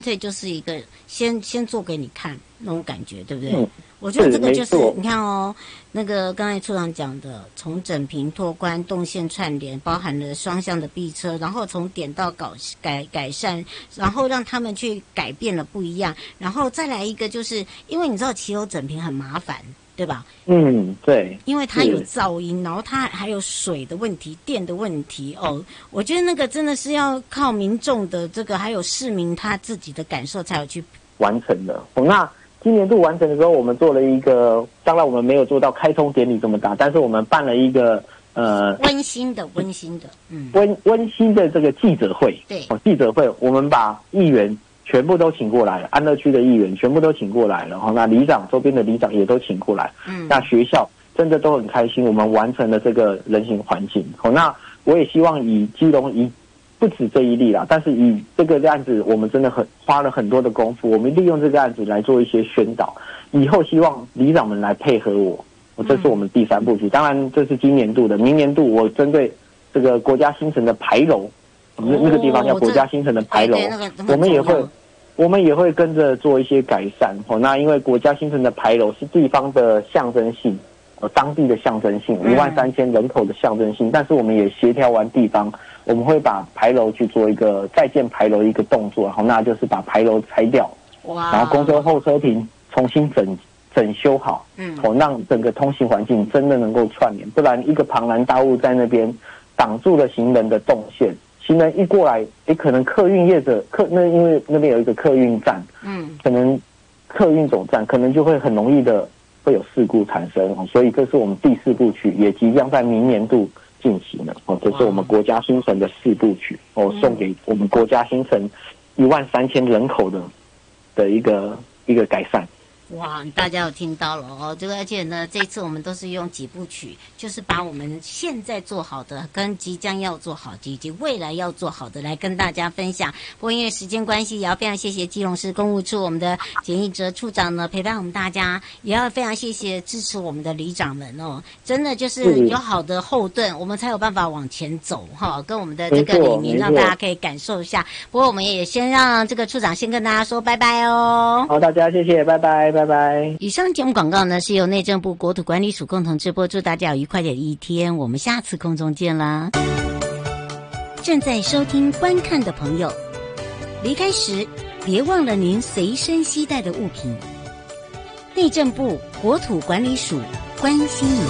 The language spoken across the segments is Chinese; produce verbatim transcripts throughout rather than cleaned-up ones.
这就是一个先先做给你看那种感觉，对不对？ 嗯， 我觉得这个就是你看哦，那个刚才处长讲的，从整平拓宽、动线串联，包含了双向的避车，然后从点到改改改善，然后让他们去改变了不一样，然后再来一个就是，因为你知道骑楼整平很麻烦。对吧？ 嗯，对， 因为它有噪音，然后它还有水的问题、电的问题哦。我觉得那个真的是要靠民众的这个，还有市民他自己的感受才有去完成的。哦，那今年度完成的时候，我们做了一个，当然我们没有做到开通典礼这么大，但是我们办了一个呃温馨的、温馨的，嗯， 温温馨的这个记者会。 对， 哦，记者会，我们把议员全部都请过来了，安乐区的议员全部都请过来了，然后那里长周边的里长也都请过来，嗯，那学校真的都很开心，我们完成了这个人行环境。好，那我也希望以基隆以不止这一例啦，但是以这个案子，我们真的很花了很多的功夫，我们利用这个案子来做一些宣导，以后希望里长们来配合我，这是我们第三部曲。当然这是今年度的，明年度我针对这个国家新城的牌楼，那那个地方叫国家新城的牌楼，我们也会。我们也会跟着做一些改善。哦，那因为国家新城的牌楼是地方的象征性，呃，当地的象征性，一万三千人口的象征性。但是我们也协调完地方，我们会把牌楼去做一个再建牌楼一个动作。好，那就是把牌楼拆掉，然后公车候车亭重新整整修好，嗯，哦，让整个通行环境真的能够串联，不然一个庞然大物在那边挡住了行人的动线。行人一过来，也可能客运业者客那因为那边有一个客运站，嗯，可能客运总站可能就会很容易的会有事故产生，所以这是我们第四部曲，也即将在明年度进行了。哦，这是我们国家新城的四部曲，哦，送给我们国家新城一万三千人口的的一个一个改善。 哇，大家有听到了哦，这个而且呢，这次我们都是用几部曲，就是把我们现在做好的、跟即将要做好的以及未来要做好的来跟大家分享。不过因为时间关系，也要非常谢谢基隆市公务处我们的简义哲处长呢陪伴我们大家，也要非常谢谢支持我们的里长们哦，真的就是有好的后盾，我们才有办法往前走哈、哦，跟我们的这个理念让大家可以感受一下。不过我们也先让这个处长先跟大家说拜拜哦。 好，大家谢谢，拜拜。拜拜。 以上节目广告呢是由内政部国土管理署共同直播，祝大家有愉快的一天，我们下次空中见啦。正在收听观看的朋友，离开时别忘了您随身携带的物品。内政部国土管理署关心您。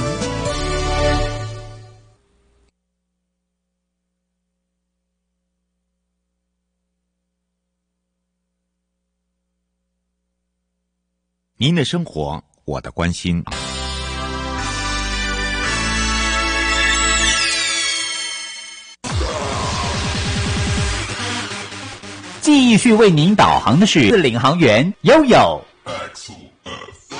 您的生活，我的关心。 继续为您导航的是领航员悠悠。